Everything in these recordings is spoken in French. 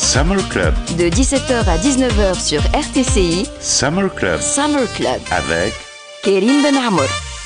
Summer Club. De 17h à 19h sur RTCI. Summer Club. Summer Club. Avec Kérim Ben Amour.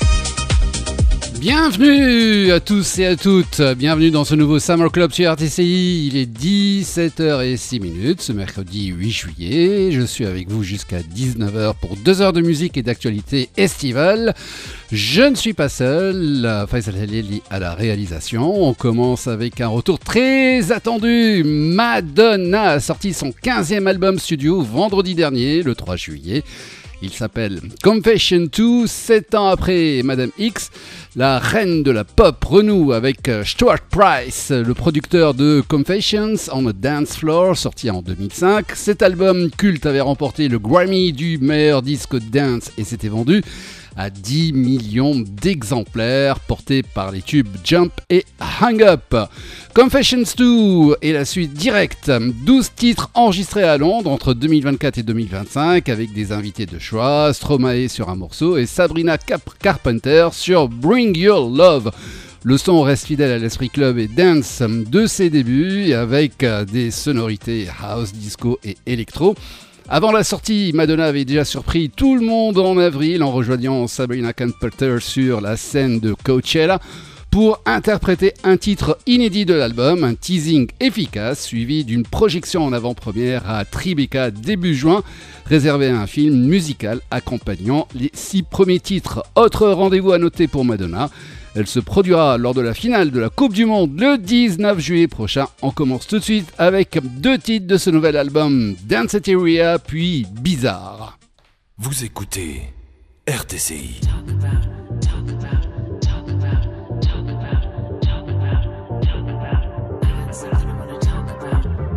Bienvenue à tous et à toutes, bienvenue dans ce nouveau Summer Club sur RTCI, il est 17h06 ce mercredi 8 juillet, je suis avec vous jusqu'à 19h pour 2 heures de musique et d'actualité estivale. Je ne suis pas seul, Faisal Halili à la réalisation, on commence avec un retour très attendu. Madonna a sorti son 15e album studio vendredi dernier, le 3 juillet. Il s'appelle Confession 2, 7 ans après Madame X, la reine de la pop renoue avec Stuart Price, le producteur de Confessions on a Dance Floor, sorti en 2005. Cet album culte avait remporté le Grammy du meilleur disque dance et s'était vendu à 10 millions d'exemplaires, portés par les tubes Jump et Hang Up. Confessions 2 est la suite directe, 12 titres enregistrés à Londres entre 2024 et 2025 avec des invités de choix, Stromae sur un morceau et Sabrina Carpenter sur Bring Your Love. Le son reste fidèle à l'esprit club et dance de ses débuts avec des sonorités house, disco et électro. Avant la sortie, Madonna avait déjà surpris tout le monde en avril en rejoignant Sabrina Carpenter sur la scène de Coachella pour interpréter un titre inédit de l'album, un teasing efficace suivi d'une projection en avant-première à Tribeca début juin, réservé à un film musical accompagnant les 6 premiers titres. Autre rendez-vous à noter pour Madonna, elle se produira lors de la finale de la Coupe du Monde le 19 juillet prochain. On commence tout de suite avec 2 titres de ce nouvel album, Danceteria puis Bizarre. Vous écoutez RTCI.